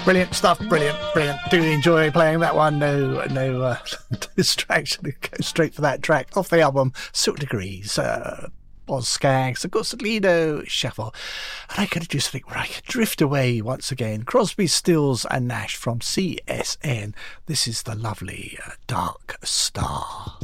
Brilliant stuff, brilliant. Do enjoy playing that one. No distraction. Go straight for that track off the album Silk Degrees. Boz Scaggs, of course, Lido Shuffle. And I could just think where I could drift away once again. Crosby, Stills and Nash from CSN. This is the lovely Dark Star.